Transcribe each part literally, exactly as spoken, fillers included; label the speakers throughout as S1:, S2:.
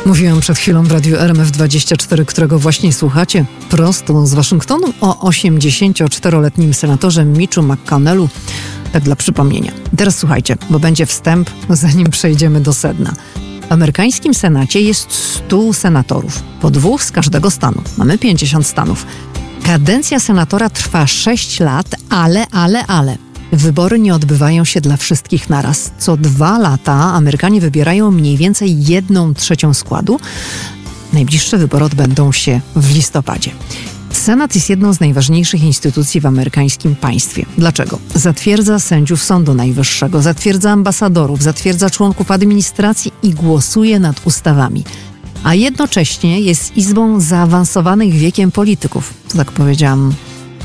S1: Mówiłam przed chwilą w radiu R M F dwadzieścia cztery, którego właśnie słuchacie, prosto z Waszyngtonu, o osiemdziesięcioczteroletnim senatorze Mitchu McConnellu. Tak dla przypomnienia. Teraz słuchajcie, bo będzie wstęp, zanim przejdziemy do sedna. W amerykańskim Senacie jest stu senatorów, po dwóch z każdego stanu. Mamy pięćdziesiąt stanów. Kadencja senatora trwa sześć lat, ale, ale, ale. Wybory nie odbywają się dla wszystkich naraz. Co dwa lata Amerykanie wybierają mniej więcej jedną trzecią składu. Najbliższe wybory odbędą się w listopadzie. Senat jest jedną z najważniejszych instytucji w amerykańskim państwie. Dlaczego? Zatwierdza sędziów Sądu Najwyższego, zatwierdza ambasadorów, zatwierdza członków administracji i głosuje nad ustawami. A jednocześnie jest izbą zaawansowanych wiekiem polityków. To tak powiedziałam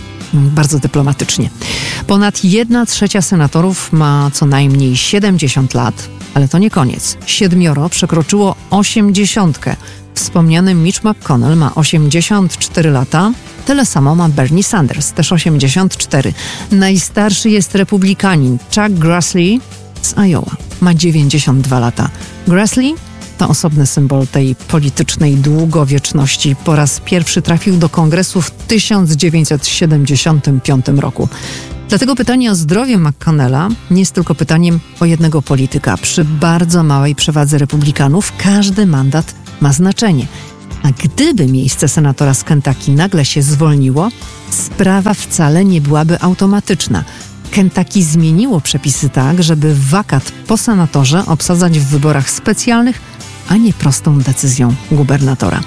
S1: bardzo dyplomatycznie. Ponad jedna trzecia senatorów ma co najmniej siedemdziesiąt lat, ale to nie koniec. Siedmioro przekroczyło osiemdziesiątkę. Wspomniany Mitch McConnell ma osiemdziesiąt cztery lata. Tyle samo ma Bernie Sanders, też osiemdziesiąt cztery. Najstarszy jest republikanin Chuck Grassley z Iowa. Ma dziewięćdziesiąt dwa lata. Grassley to osobny symbol tej politycznej długowieczności. Po raz pierwszy trafił do Kongresu w tysiąc dziewięćset siedemdziesiątym piątym roku. Dlatego pytanie o zdrowie McConnella nie jest tylko pytaniem o jednego polityka. Przy bardzo małej przewadze republikanów każdy mandat ma znaczenie. A gdyby miejsce senatora z Kentucky nagle się zwolniło, sprawa wcale nie byłaby automatyczna. Kentucky zmieniło przepisy tak, żeby wakat po senatorze obsadzać w wyborach specjalnych, a nie prostą decyzją gubernatora.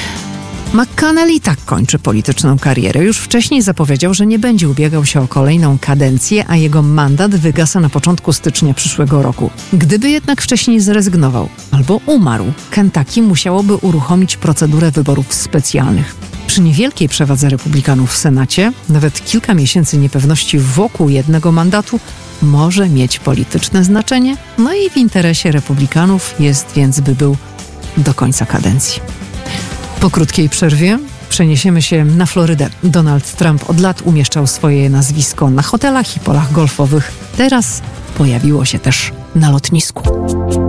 S1: McConnell i tak kończy polityczną karierę. Już wcześniej zapowiedział, że nie będzie ubiegał się o kolejną kadencję, a jego mandat wygasa na początku stycznia przyszłego roku. Gdyby jednak wcześniej zrezygnował albo umarł, Kentucky musiałoby uruchomić procedurę wyborów specjalnych. Przy niewielkiej przewadze republikanów w Senacie, nawet kilka miesięcy niepewności wokół jednego mandatu może mieć polityczne znaczenie, no i w interesie republikanów jest więc, by był do końca kadencji. Po krótkiej przerwie przeniesiemy się na Florydę. Donald Trump od lat umieszczał swoje nazwisko na hotelach i polach golfowych. Teraz pojawiło się też na lotnisku.